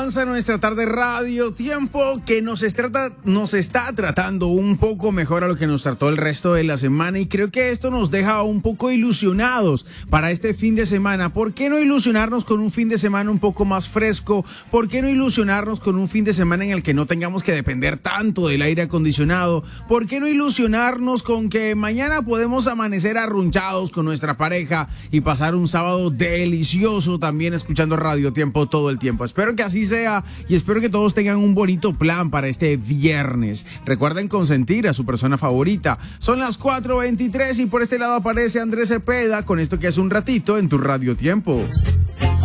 avanza nuestra tarde radio, tiempo que nos está tratando un poco mejor a lo que nos trató el resto de la semana, y creo que esto nos deja un poco ilusionados para este fin de semana. ¿Por qué no ilusionarnos con un fin de semana un poco más fresco? ¿Por qué no ilusionarnos con un fin de semana en el que no tengamos que depender tanto del aire acondicionado? ¿Por qué no ilusionarnos con que mañana podemos amanecer arrunchados con nuestra pareja y pasar un sábado delicioso también escuchando Radio Tiempo todo el tiempo? Espero que así sea y espero que todos tengan un bonito plan para este viernes. Recuerden consentir a su persona favorita. Son las 4:23 y por este lado aparece Andrés Cepeda con esto que es Un Ratito en tu Radio Tiempo.